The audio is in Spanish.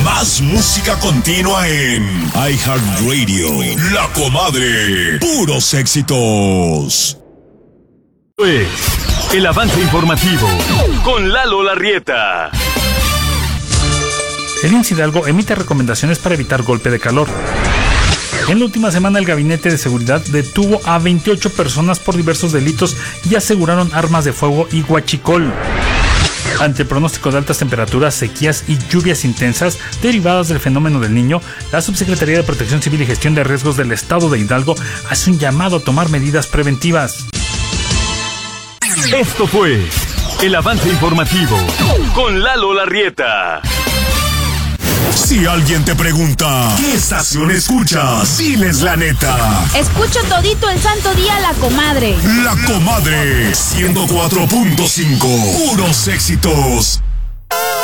Más música continua en iHeartRadio. La Comadre. Puros éxitos. Pues, el avance informativo con Lalo Larrieta. El IMSS Hidalgo emite recomendaciones para evitar golpe de calor. En la última semana, el Gabinete de Seguridad detuvo a 28 personas por diversos delitos y aseguraron armas de fuego y huachicol. Ante el pronóstico de altas temperaturas, sequías y lluvias intensas derivadas del fenómeno del Niño, la Subsecretaría de Protección Civil y Gestión de Riesgos del Estado de Hidalgo hace un llamado a tomar medidas preventivas. Esto fue el avance informativo con Lalo Larrieta. Si alguien te pregunta, ¿qué estación escuchas? Diles la neta. Escucho todito el santo día La Comadre. La Comadre 104.5. Puros éxitos.